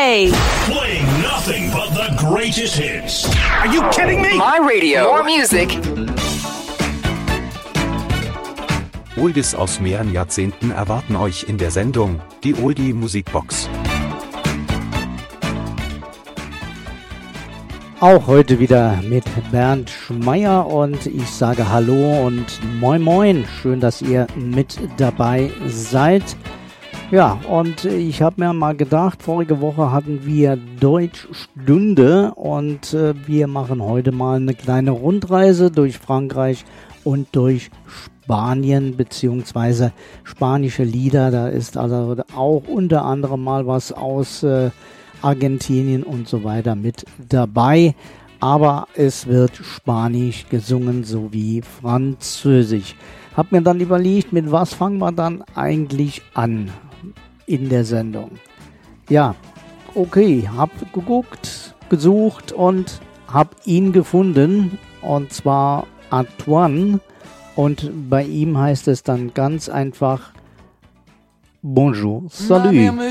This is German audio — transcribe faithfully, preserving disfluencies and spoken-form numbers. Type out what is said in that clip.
Play. Playing nothing but the greatest hits. Are you kidding me? My radio. More music. Oldies aus mehreren Jahrzehnten erwarten euch in der Sendung, die Oldie Musikbox. Auch heute wieder mit Bernd Schmeier und ich sage Hallo und Moin Moin. Schön, dass ihr mit dabei seid. Ja, und ich habe mir mal gedacht, vorige Woche hatten wir Deutschstunde und äh, wir machen heute mal eine kleine Rundreise durch Frankreich und durch Spanien beziehungsweise spanische Lieder. Da ist also auch unter anderem mal was aus äh, Argentinien und so weiter mit dabei, aber es wird Spanisch gesungen sowie Französisch. Hab mir dann überlegt, mit was fangen wir dann eigentlich an in der Sendung. Ja, okay, hab geguckt, gesucht und hab ihn gefunden, und zwar Antoine, und bei ihm heißt es dann ganz einfach Bonjour, salut.